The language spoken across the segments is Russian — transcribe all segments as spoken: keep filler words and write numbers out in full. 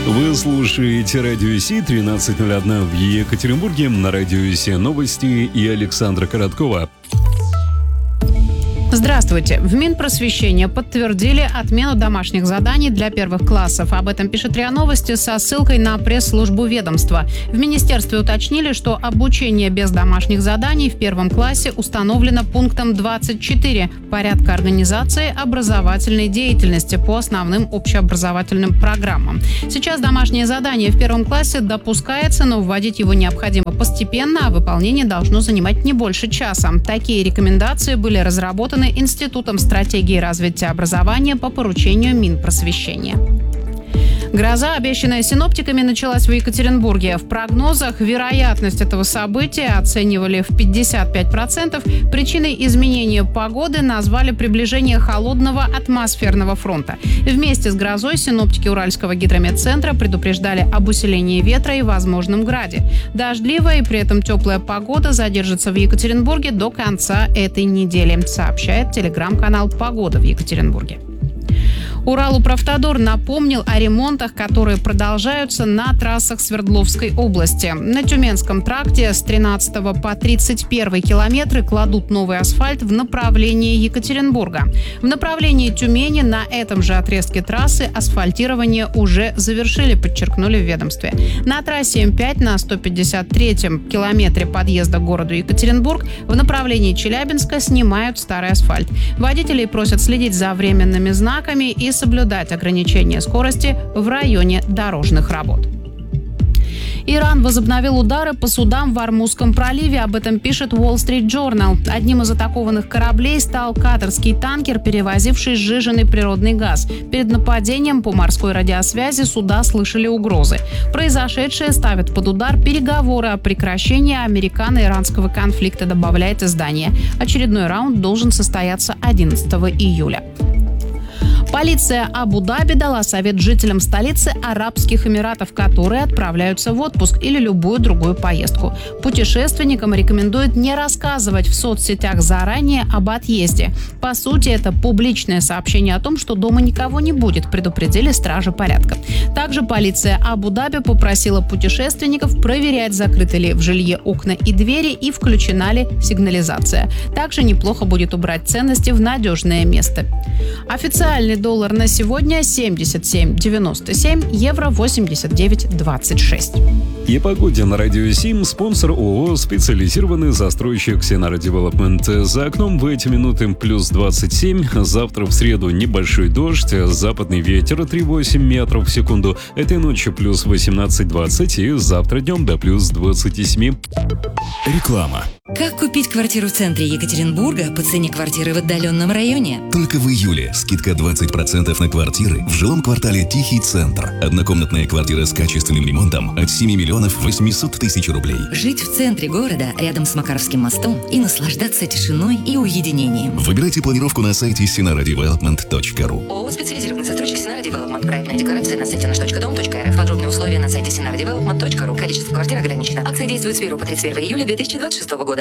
Вы слушаете Радио Си, тринадцать ноль один в Екатеринбурге, на Радио Си новости и Александра Короткова. Здравствуйте. В Минпросвещения подтвердили отмену домашних заданий для первых классов. Об этом пишет РИА Новости со ссылкой на пресс-службу ведомства. В министерстве уточнили, что обучение без домашних заданий в первом классе установлено пунктом двадцать четыре порядка организации образовательной деятельности по основным общеобразовательным программам. Сейчас домашнее задание в первом классе допускается, но вводить его необходимо постепенно, а выполнение должно занимать не больше часа. Такие рекомендации были разработаны Институтом стратегии развития образования по поручению Минпросвещения. Гроза, обещанная синоптиками, началась в Екатеринбурге. В прогнозах вероятность этого события оценивали в пятьдесят пять процентов. Причиной изменения погоды назвали приближение холодного атмосферного фронта. Вместе с грозой синоптики Уральского гидрометцентра предупреждали об усилении ветра и возможном граде. Дождливая и при этом теплая погода задержится в Екатеринбурге до конца этой недели, сообщает телеграм-канал «Погода» в Екатеринбурге. Уралуправтодор напомнил о ремонтах, которые продолжаются на трассах Свердловской области. На Тюменском тракте с тринадцатого по тридцать первый километры кладут новый асфальт в направлении Екатеринбурга. В направлении Тюмени на этом же отрезке трассы асфальтирование уже завершили, подчеркнули в ведомстве. На трассе М пять на сто пятьдесят третьем километре подъезда к городу Екатеринбург в направлении Челябинска снимают старый асфальт. Водителей просят следить за временными знаками и соблюдать ограничения скорости в районе дорожных работ. Иран возобновил удары по судам в Ормузском проливе. Об этом пишет Wall Street Journal. Одним из атакованных кораблей стал катарский танкер, перевозивший сжиженный природный газ. Перед нападением по морской радиосвязи суда слышали угрозы. Произошедшее ставит под удар переговоры о прекращении американо-иранского конфликта, добавляет издание. Очередной раунд должен состояться одиннадцатого июля. Полиция Абу-Даби дала совет жителям столицы Арабских Эмиратов, которые отправляются в отпуск или любую другую поездку. Путешественникам рекомендуют не рассказывать в соцсетях заранее об отъезде. По сути, это публичное сообщение о том, что дома никого не будет, предупредили стражи порядка. Также полиция Абу-Даби попросила путешественников проверять, закрыты ли в жилье окна и двери и включена ли сигнализация. Также неплохо будет убрать ценности в надежное место. Официальный доллар на сегодня семьдесят семь девяносто семь, евро восемьдесят девять двадцать шесть. И погоде на Радио Си, спонсор ООО «Специализированный застройщик Синара Девелопмент». За окном в эти минуты плюс двадцать семь. Завтра в среду небольшой дождь, западный ветер три целых восемь десятых метров в секунду. Этой ночью плюс восемнадцать двадцать и завтра днем до плюс двадцать семь. Реклама. Как купить квартиру в центре Екатеринбурга по цене квартиры в отдаленном районе? Только в июле скидка двадцать процентов на квартиры в жилом квартале Тихий Центр. Однокомнатная квартира с качественным ремонтом от семь миллионов восемьсот тысяч рублей. Жить в центре города, рядом с Макаровским мостом, и наслаждаться тишиной и уединением. Выбирайте планировку на сайте синара девелопмент точка ру. ООО «Специализированный застройщик Синара Девелопмент». Проектная декларация на сайте наш точка дом точка эр эф. Подробные условия на сайте синара девелопмент точка ру. Количество квартир ограничено. Акция действует с первого по тридцать первое июля две тысячи двадцать шестого года.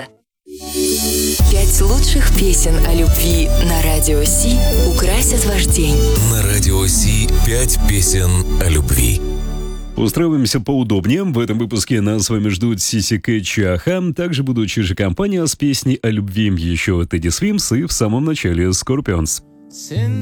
Пять лучших песен о любви на Радио Си украсят ваш день. На Радио Си пять песен о любви. Устраиваемся поудобнее. В этом выпуске нас с вами ждут Сиси Кэтч и Аха. Также будущая же компания с песней о любви еще Тедди Свимс и в самом начале Скорпионс.